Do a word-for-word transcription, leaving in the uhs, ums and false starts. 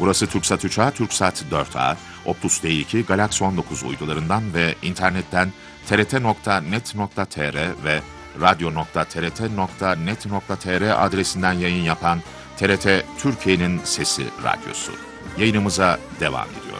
Burası Türksat üç A, Türksat dört A, Optus D iki, Galaxy on dokuz uydularından ve internetten t r t nokta net nokta t r ve radyo nokta t r t nokta net nokta t r adresinden yayın yapan T R T Türkiye'nin Sesi Radyosu. Yayınımıza devam ediyoruz.